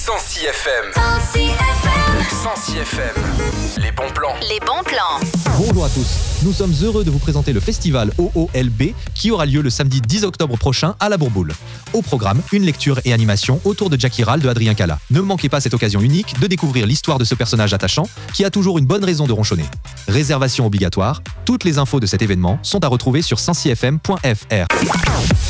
106 FM. 106 FM. Les bons plans. Les bons plans. Bonjour à tous, nous sommes heureux de vous présenter le festival OOLB qui aura lieu le samedi 10 octobre prochain à la Bourboule. Au programme, une lecture et animation autour de Jackie Ral de Adrien Cala. Ne manquez pas cette occasion unique de découvrir l'histoire de ce personnage attachant qui a toujours une bonne raison de ronchonner. Réservation obligatoire, toutes les infos de cet événement sont à retrouver sur 106fm.fr.